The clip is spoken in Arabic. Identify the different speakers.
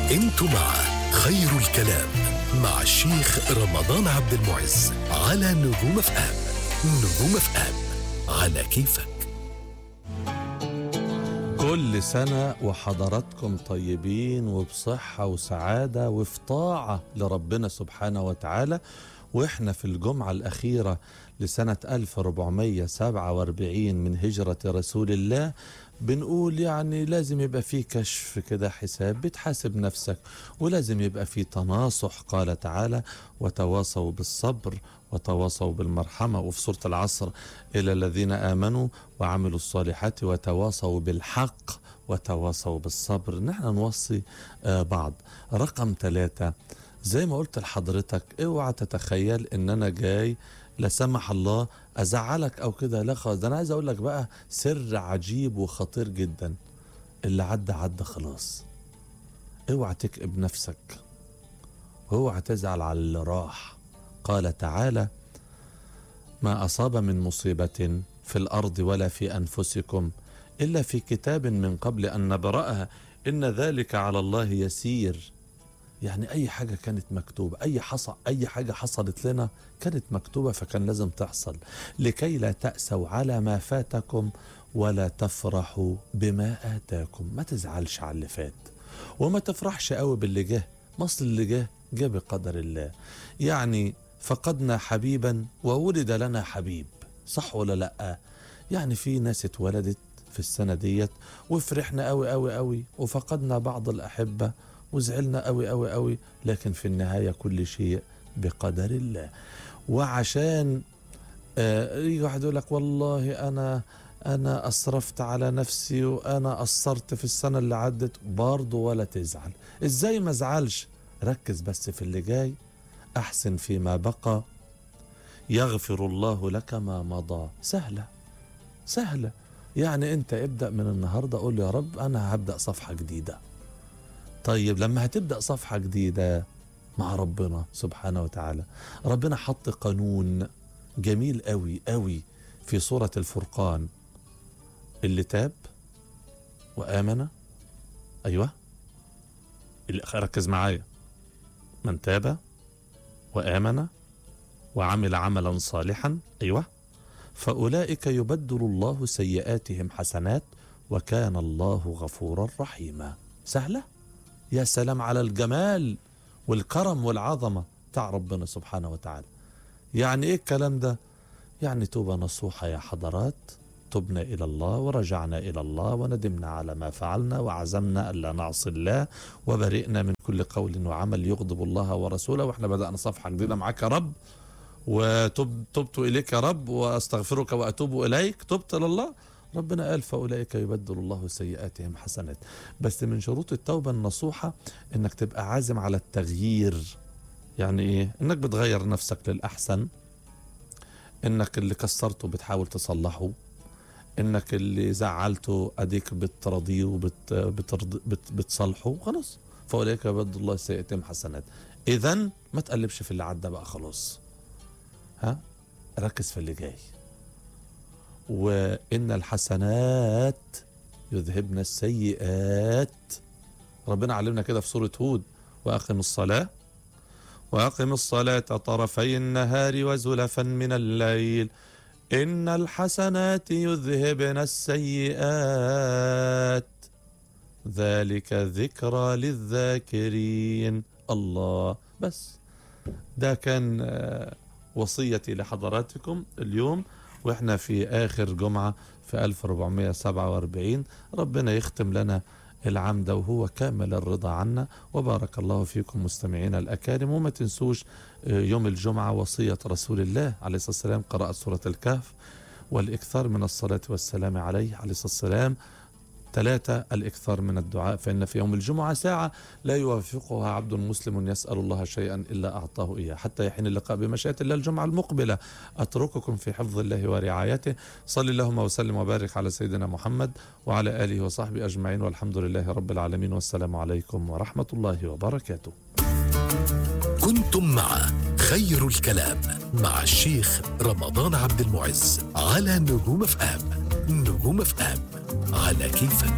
Speaker 1: انتوا مع خير الكلام مع الشيخ رمضان عبد المعز على نجوم اف ام. نجوم اف ام على كيفك.
Speaker 2: كل سنة وحضراتكم طيبين وبصحة وسعادة وفي طاعة لربنا سبحانه وتعالى، وإحنا في الجمعة الأخيرة لسنة 1447 من هجرة رسول الله. بنقول يعني لازم يبقى فيه كشف كده، حساب بتحاسب نفسك، ولازم يبقى فيه تناصح. قال تعالى: وتواصوا بالصبر وتواصوا بالمرحمة. وفي سورة العصر: إلى الذين آمنوا وعملوا الصالحات وتواصوا بالحق وتواصوا بالصبر. نحن نوصي بعض. رقم 3، زي ما قلت لحضرتك، اوعى تتخيل ان انا جاي لا سمح الله ازعلك او كده، لا خالص. ده انا عايز اقول لك بقى سر عجيب وخطير جدا: اللي عدى عدى خلاص. اوعى تكئب نفسك واوعى تزعل على اللي راح. قال تعالى: ما اصاب من مصيبة في الارض ولا في انفسكم الا في كتاب من قبل ان نبرأها ان ذلك على الله يسير. يعني أي حاجة كانت مكتوبة، أي حاجة حصلت لنا كانت مكتوبة، فكان لازم تحصل. لكي لا تأسوا على ما فاتكم ولا تفرحوا بما آتاكم. ما تزعلش على اللي فات وما تفرحش قوي باللي جه. مصر اللي جه بقدر الله. يعني فقدنا حبيبا وولد لنا حبيب، صح ولا لأ؟ يعني في ناس اتولدت في السنة ديت وفرحنا قوي قوي قوي، وفقدنا بعض الأحبة وزعلنا قوي قوي قوي، لكن في النهاية كل شيء بقدر الله. وعشان يجي واحد يقول لك والله أنا أسرفت على نفسي وأنا قصرت في السنة اللي عدت، برضه ولا تزعل. إزاي ما ازعلش؟ ركز بس في اللي جاي. أحسن فيما بقى يغفر الله لك ما مضى. سهلة. يعني أنت ابدأ من النهاردة، قول يا رب أنا هبدأ صفحة جديدة. طيب لما هتبدأ صفحة جديدة مع ربنا سبحانه وتعالى، ربنا حط قانون جميل قوي قوي في سورة الفرقان: اللي تاب وآمن، أيوة ركز معايا، من تاب وآمن وعمل عملا صالحا، أيوة، فأولئك يبدل الله سيئاتهم حسنات وكان الله غفورا رحيما. سهلة؟ يا سلام على الجمال والكرم والعظمة بتاع ربنا سبحانه وتعالى. يعني ايه الكلام ده؟ يعني توبة نصوحة يا حضرات، تبنا إلى الله ورجعنا إلى الله وندمنا على ما فعلنا وعزمنا ألا نعصي الله وبرئنا من كل قول وعمل يغضب الله ورسوله. واحنا بدأنا صفحة جديدة معاك يا رب، وتبت إليك يا رب وأستغفرك وأتوب إليك. تبت لله. ربنا قال: فأولئك يبدل الله سيئاتهم حسنات. بس من شروط التوبة النصوحة انك تبقى عازم على التغيير. يعني ايه؟ انك بتغير نفسك للأحسن، انك اللي كسرته بتحاول تصلحه، انك اللي زعلته اديك بترضيه وبتصلحه. خلاص، فأولئك يبدل الله سيئاتهم حسنات. اذن ما تقلبش في اللي عدى بقى خلاص. ركز في اللي جاي. وإن الحسنات يذهبن السيئات. ربنا علمنا كده في سورة هود: وأقم الصلاة طرفي النهار وزلفا من الليل إن الحسنات يذهبن السيئات ذلك ذكرى للذاكرين. الله. بس ده كان وصيتي لحضراتكم اليوم، واحنا في آخر جمعة في 1447. ربنا يختم لنا العام ده وهو كامل الرضا عنا. وبارك الله فيكم مستمعينا الأكارم. وما تنسوش يوم الجمعة وصية رسول الله عليه الصلاة والسلام: قراءة سورة الكهف والإكثار من الصلاة والسلام عليه عليه الصلاة والسلام. 3: الإكثار من الدعاء، فإن في يوم الجمعة ساعة لا يوافقها عبد مسلم يسأل الله شيئا إلا أعطاه إياه حتى يحين اللقاء بمشيئة الله الجمعة المقبلة. أترككم في حفظ الله ورعايته. صل اللهم وسلم وبارك على سيدنا محمد وعلى آله وصحبه أجمعين، والحمد لله رب العالمين، والسلام عليكم ورحمة الله وبركاته.
Speaker 1: كنتم مع خير الكلام مع الشيخ رمضان عبد المعز على نجوم اف ام. نجوم اف ام على كيفك.